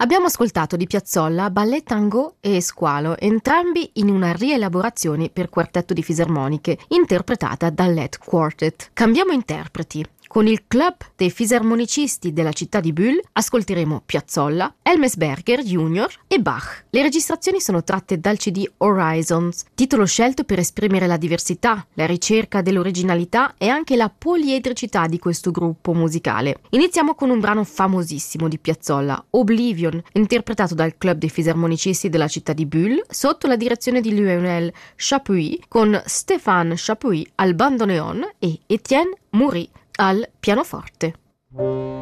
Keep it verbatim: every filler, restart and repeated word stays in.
Abbiamo ascoltato di Piazzolla Ballet Tango e Squalo, entrambi in una rielaborazione per quartetto di fisarmoniche, interpretata dal Let Quartet. Cambiamo interpreti. Con il club dei fisarmonicisti della città di Bulle ascolteremo Piazzolla, Elmesberger junior e Bach. Le registrazioni sono tratte dal C D Horizons, titolo scelto per esprimere la diversità, la ricerca dell'originalità e anche la poliedricità di questo gruppo musicale. Iniziamo con un brano famosissimo di Piazzolla, Oblivion, interpretato dal club dei fisarmonicisti della città di Bulle sotto la direzione di Lionel Chapuis, con Stéphane Chapuis al bandoneon e Étienne Moury al pianoforte.